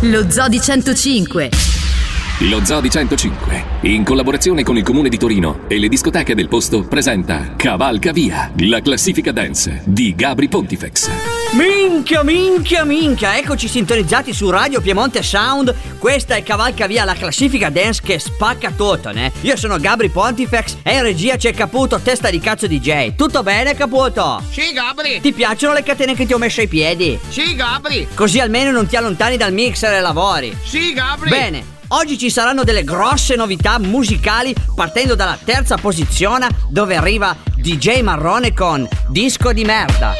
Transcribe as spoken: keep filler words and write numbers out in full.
Lo Zoo di centocinque. Lo Zoo di centocinque, in collaborazione con il Comune di Torino e le discoteche del posto, presenta Cavalca Via, la classifica dance di Gabri Pontifex. Minchia, minchia, minchia, eccoci sintonizzati su Radio Piemonte Sound. Questa è Cavalca Via, la classifica dance che spacca tutto, né? Io sono Gabri Pontifex e in regia c'è Caputo, testa di cazzo D J. Tutto bene, Caputo? Sì, Gabri. Ti piacciono le catene che ti ho messo ai piedi? Sì, Gabri. Così almeno non ti allontani dal mixer e lavori. Sì, Gabri. Bene. Oggi ci saranno delle grosse novità musicali partendo dalla terza posizione dove arriva D J Marrone con Disco di merda.